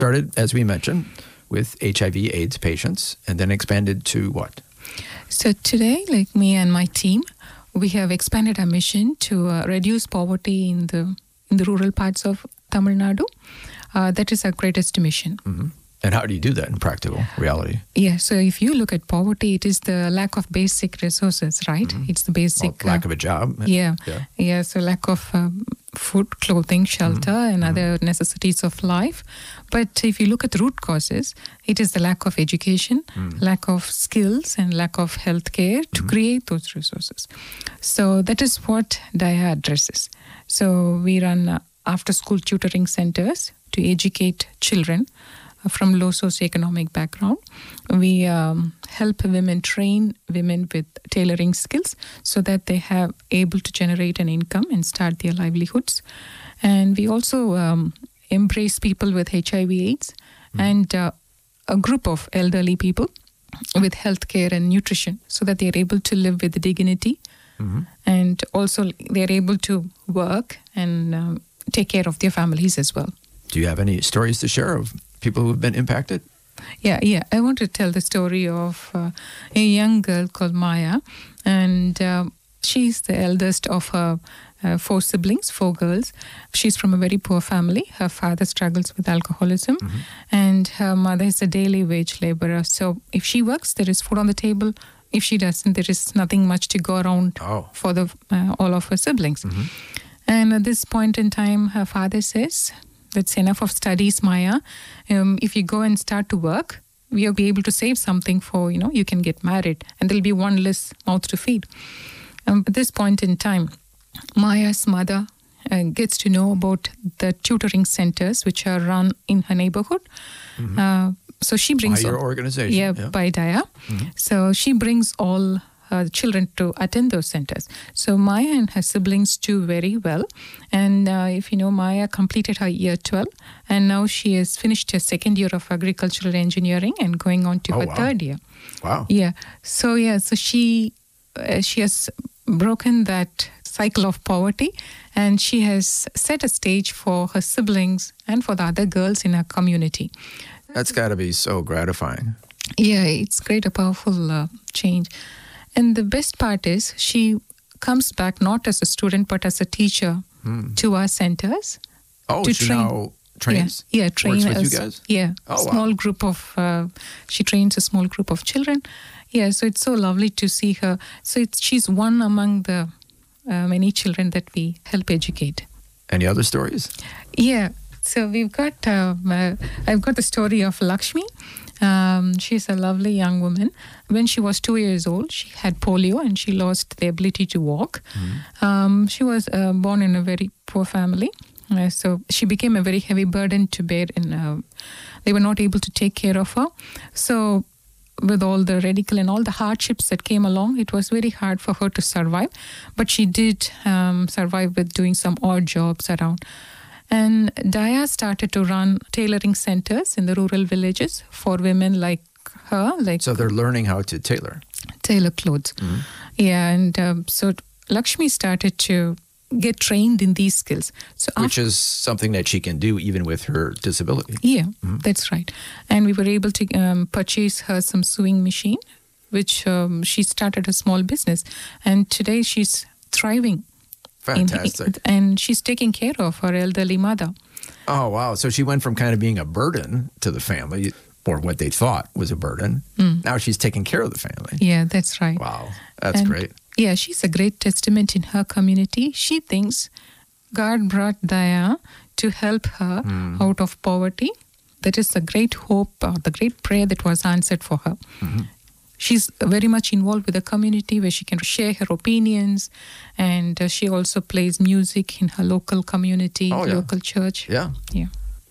Started, as we mentioned, with HIV/AIDS patients and then expanded to what? So today, like me and my team, we have expanded our mission to reduce poverty in the rural parts of Tamil Nadu. That is our greatest mission. Mm-hmm. And how do you do that in practical reality? Yeah, so if you look at poverty, it is the lack of basic resources, right? Mm-hmm. It's the basic... lack of a job. Yeah, so lack of food, clothing, shelter, and other necessities of life. But if you look at the root causes, it is the lack of education, lack of skills, and lack of health care to create those resources. So that is what DIA addresses. So we run after-school tutoring centers to educate children from low socioeconomic background. We help women, train women with tailoring skills so that they have able to generate an income and start their livelihoods. And we also embrace people with HIV/AIDS and a group of elderly people with healthcare and nutrition so that they're able to live with dignity. And also they're able to work and take care of their families as well. Do you have any stories to share of people who have been impacted? Yeah. I want to tell the story of a young girl called Maya, and she's the eldest of her 4 siblings, 4 girls. She's from a very poor family. Her father struggles with alcoholism, and her mother is a daily wage laborer. So if she works, there is food on the table. If she doesn't, there is nothing much to go around for all of her siblings. And at this point in time, her father says, "That's enough of studies, Maya. If you go and start to work, we'll be able to save something for, you can get married and there'll be one less mouth to feed." At this point in time, Maya's mother gets to know about the tutoring centers which are run in her neighborhood. So she brings... By your organization. Yeah, by DIA. So she brings all children to attend those centers. So Maya and her siblings do very well. And if you know, Maya completed her year 12 and now she has finished her 2nd year of agricultural engineering and going on to her 3rd year. Wow. Yeah. So she has broken that cycle of poverty and she has set a stage for her siblings and for the other girls in her community. That's got to be so gratifying. Yeah, it's great, a powerful change. And the best part is she comes back not as a student but as a teacher to our centers. Oh, to she train. now trains? Yeah, train Works with us. you guys? Yeah, wow. Group of, she trains a small group of children. Yeah, so it's so lovely to see her. So she's one among the many children that we help educate. Any other stories? Yeah, so we've got, I've got the story of Lakshmi. She's a lovely young woman. When she was 2 years old, she had polio and she lost the ability to walk. She was born in a very poor family. So she became a very heavy burden to bear and they were not able to take care of her. So with all the ridicule and all the hardships that came along, it was very hard for her to survive. But she did survive with doing some odd jobs around. And DIA started to run tailoring centers in the rural villages for women like her. So they're learning how to tailor clothes. Yeah, and so Lakshmi started to get trained in these skills. So which is something that she can do even with her disability. Yeah, that's right. And we were able to purchase her some sewing machine, which she started a small business. And today she's thriving. Fantastic. And she's taking care of her elderly mother. Oh, wow. So she went from kind of being a burden to the family, or what they thought was a burden. Now she's taking care of the family. Yeah, that's right. Wow. That's great. Yeah, she's a great testament in her community. She thinks God brought DIA to help her out of poverty. That is the great hope, the great prayer that was answered for her. She's very much involved with the community where she can share her opinions, and she also plays music in her local community, local church. Yeah. Yeah.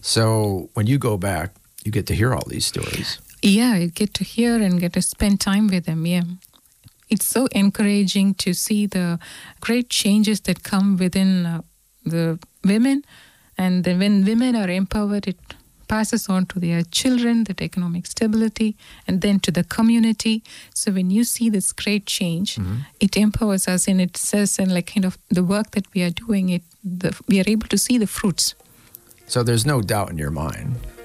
So when you go back, you get to hear all these stories. Yeah, I get to hear and get to spend time with them, yeah. It's so encouraging to see the great changes that come within the women, and then when women are empowered, it passes on to their children, that economic stability, and then to the community. So when you see this great change, it empowers us, and it says, and like kind of the work that we are doing, we are able to see the fruits. So there's no doubt in your mind